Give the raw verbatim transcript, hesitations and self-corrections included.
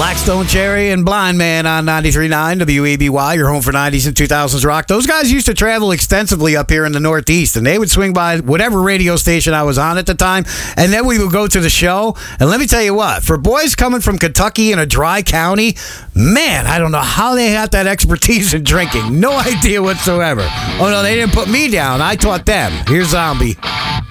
Blackstone Cherry and Blind Man on ninety-three point nine W A B Y, your home for nineties and two thousands rock. Those guys used to travel extensively up here in the Northeast, and they would swing by whatever radio station I was on at the time, and then we would go to the show. And let me tell you what, for boys coming from Kentucky in a dry county, man, I don't know how they had that expertise in drinking. No idea whatsoever. Oh, no, they didn't put me down. I taught them. Here's Zombie.